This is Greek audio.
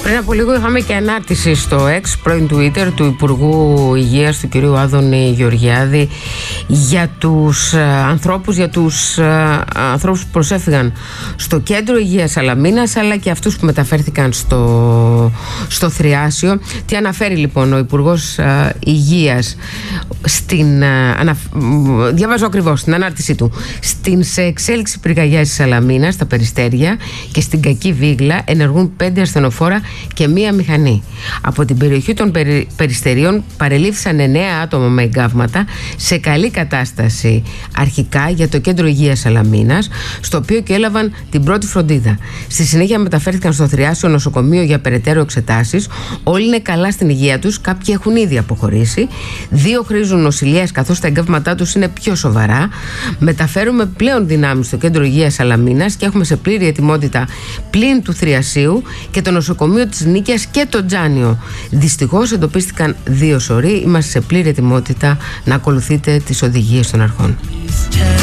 Πριν από λίγο είχαμε και ανάρτηση στο X, πρώην Twitter, του Υπουργού Υγείας, του κ. Άδωνη Γεωργιάδη, για τους ανθρώπους, που προσέφυγαν στο Κέντρο Υγείας Σαλαμίνας, αλλά και αυτούς που μεταφέρθηκαν στο Θριάσιο. Τι αναφέρει λοιπόν ο Υπουργός Υγείας διαβάζω ακριβώς την ανάρτησή του. Σε εξέλιξη πυρκαγιά στη Σαλαμίνα, στα Περιστέρια και στην Κακή Βίγλα ενεργούν 5 ασθενοφόρα και 1 μηχανή. Από την περιοχή των Περιστερίων παρελήφθησαν 9 άτομα με εγκάβματα σε καλή κατάσταση αρχικά για το Κέντρο Υγείας Σαλαμίνας, στο οποίο και έλαβαν την πρώτη φροντίδα. Στη συνέχεια μεταφέρθηκαν στο Θριάσιο νοσοκομείο για περαιτέρω εξετάσεις. Όλοι είναι καλά στην υγεία τους, κάποιοι έχουν ήδη αποχωρήσει. 2 χρήζουν νοσηλείας, καθώς τα εγκάβματά τους είναι πιο σοβαρά. Μεταφέρουμε πλέον δυνάμεις στο Κέντρο Υγείας Σαλαμίνας και έχουμε σε πλήρη ετοιμότητα πλην του Θριασίου και το νοσοκομείο της Νίκαιας και το Τζάνιο. Δυστυχώς εντοπίστηκαν 2 σωροί. Είμαστε σε πλήρη ετοιμότητα να ακολουθείτε τις οδηγίες των αρχών.